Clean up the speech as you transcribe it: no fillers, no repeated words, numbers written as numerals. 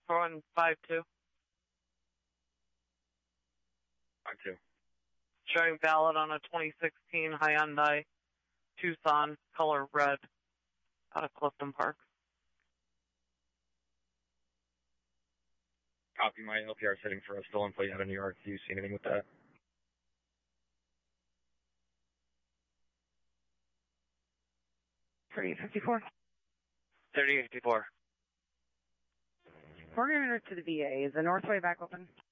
4152. 52. Showing valid on a 2016 Hyundai Tucson, color red, out of Clifton Park. Copy. My LPR setting for a stolen plate out of New York. Do you see anything with that? 3854. 3854. We're going to to the VA. Is the Northway back open?